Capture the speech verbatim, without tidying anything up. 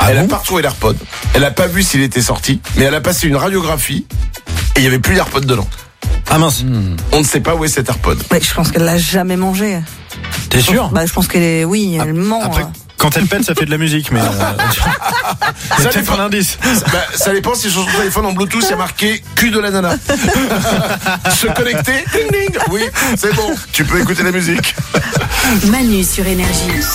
Ah elle bon a pas retrouvé l'AirPod. Elle a pas vu s'il était sorti, mais elle a passé une radiographie et il y avait plus l'AirPod dedans. Ah mince. On ne sait pas où est cet AirPod. Ouais, je pense qu'elle l'a jamais mangé. T'es sûr? Bah, je pense qu'elle est, oui, elle ment. Après, hein. quand elle pète, ça fait de la musique, mais. Euh, Ça c'est peut-être dépend. un indice. Bah, ça dépend si sur son téléphone en Bluetooth il y a marqué cul de la nana. Se connecter, ding ding. Oui, c'est bon. Tu peux écouter la musique. Manu sur Énergie.